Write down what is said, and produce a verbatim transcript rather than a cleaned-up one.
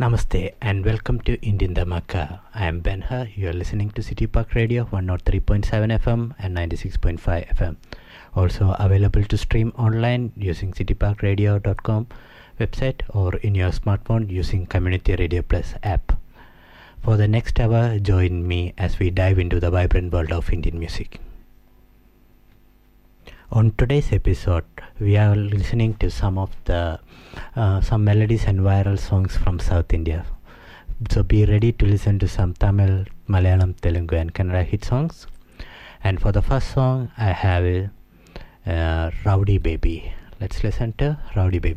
Namaste and welcome to Indian Dhamaka. I am Benha. You are listening to City Park Radio one oh three point seven F M and ninety-six point five F M. Also available to stream online using city park radio dot com website or in your smartphone using Community Radio Plus app. For the next hour, join me as we dive into the vibrant world of Indian music. On today's episode, we are listening to some of the uh, some melodies and viral songs from South India. So be ready to listen to some Tamil, Malayalam, Telugu and Kannada hit songs. And for the first song, I have uh, Rowdy Baby. Let's listen to Rowdy Baby.